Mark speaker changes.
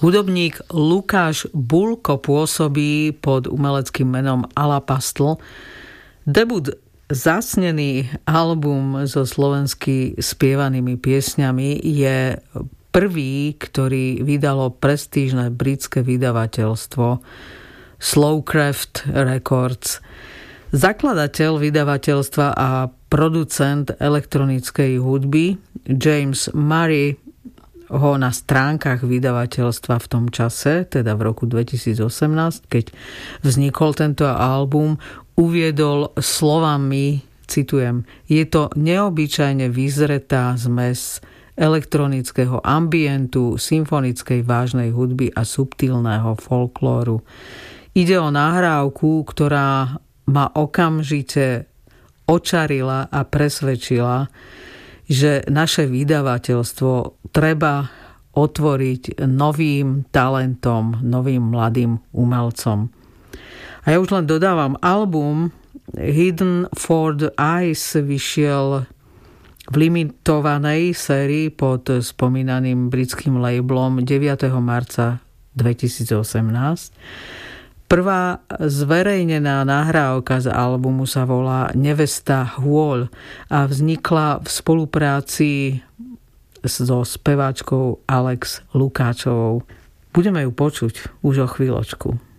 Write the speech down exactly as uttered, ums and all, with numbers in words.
Speaker 1: Hudobník Lukáš Bulko pôsobí pod umeleckým menom Alapastl. Debut Zasnený album so slovensky spievanými piesňami je prvý, ktorý vydalo prestížne britské vydavateľstvo Slowcraft Records. Zakladateľ vydavateľstva a producent elektronickej hudby James Murray ho na stránkach vydavateľstva v tom čase, teda v roku dvetisícosemnásť, keď vznikol tento album, uviedol slovami, citujem, je to neobyčajne vyzretá zmes elektronického ambientu, symfonickej vážnej hudby a subtilného folklóru. Ide o nahrávku, ktorá ma okamžite očarila a presvedčila, že naše vydavateľstvo treba otvoriť novým talentom, novým mladým umelcom. A ja už len dodávam, album Hidden for the Eyes vyšiel v limitovanej sérii pod spomínaným britským labelom deviateho marca dvetisícosemnásť. Prvá zverejnená nahrávka z albumu sa volá Nevesta Hôľ a vznikla v spolupráci so speváčkou Alex Lukáčovou. Budeme ju počuť už o chvíľočku.